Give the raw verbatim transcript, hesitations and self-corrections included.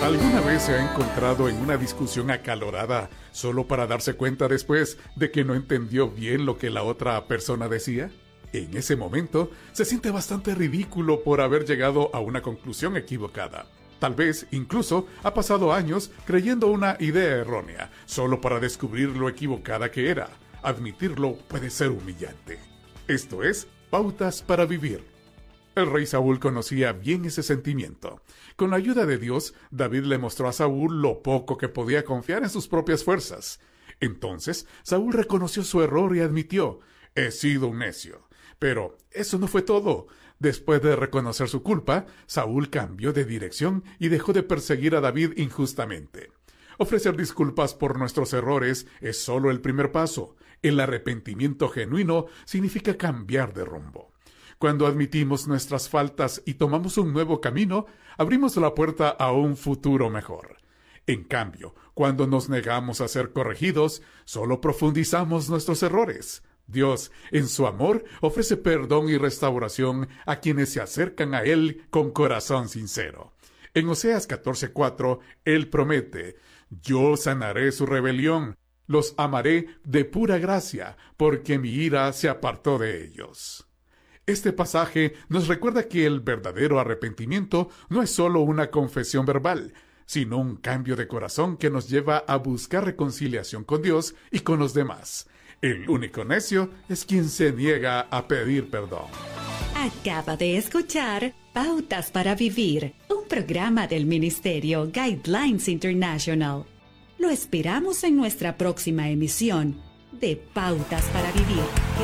¿Alguna vez se ha encontrado en una discusión acalorada solo para darse cuenta después de que no entendió bien lo que la otra persona decía? En ese momento se siente bastante ridículo por haber llegado a una conclusión equivocada. Tal vez incluso ha pasado años creyendo una idea errónea solo para descubrir lo equivocada que era. Admitirlo puede ser humillante. Esto es Pautas para Vivir. El rey Saúl conocía bien ese sentimiento. Con la ayuda de Dios, David le mostró a Saúl lo poco que podía confiar en sus propias fuerzas. Entonces, Saúl reconoció su error y admitió: he sido un necio. Pero eso no fue todo. Después de reconocer su culpa, Saúl cambió de dirección y dejó de perseguir a David injustamente. Ofrecer disculpas por nuestros errores es solo el primer paso. El arrepentimiento genuino significa cambiar de rumbo. Cuando admitimos nuestras faltas y tomamos un nuevo camino, abrimos la puerta a un futuro mejor. En cambio, cuando nos negamos a ser corregidos, solo profundizamos nuestros errores. Dios, en su amor, ofrece perdón y restauración a quienes se acercan a Él con corazón sincero. En Oseas catorce cuatro, Él promete: yo sanaré su rebelión, los amaré de pura gracia, porque mi ira se apartó de ellos. Este pasaje nos recuerda que el verdadero arrepentimiento no es solo una confesión verbal, sino un cambio de corazón que nos lleva a buscar reconciliación con Dios y con los demás. El único necio es quien se niega a pedir perdón. Acaba de escuchar Pautas para Vivir, un programa del Ministerio Guidelines International. Lo esperamos en nuestra próxima emisión de Pautas para Vivir.